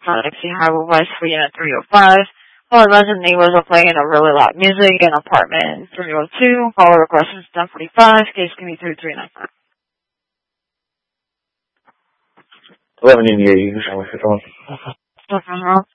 Taxi Highway West for Unit 305. Caller mentioned neighbors are playing a really loud music in apartment 302. Caller request is 1045. Case can be 3395. 11 India, you can tell me if you're going.